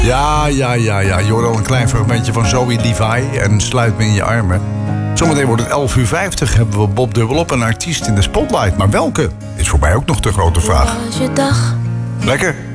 Ja. Je hoort al een klein fragmentje van Zoe Levi en Sluit me in je armen. Zometeen wordt het 11:50 hebben we Bob dubbelop, een artiest in de spotlight. Maar welke? Is voor mij ook nog de grote vraag. Lekker.